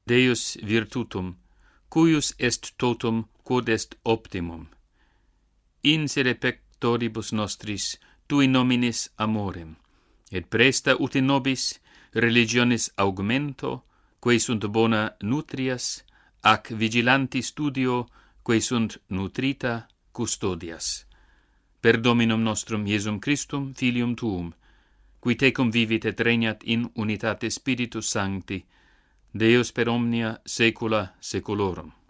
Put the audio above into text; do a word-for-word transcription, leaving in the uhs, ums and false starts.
Deus virtutum, cuius est totum quod est optimum. Insere pectoribus nostris tui nominis amorem, et presta ut in nobis religionis augmento, quae sunt bona nutrias, ac vigilanti studio, quae sunt nutrita custodias. Per Dominum nostrum Iesum Christum, Filium Tuum, qui tecum vivit et regnat in unitate Spiritus Sancti, Deus per omnia saecula saeculorum.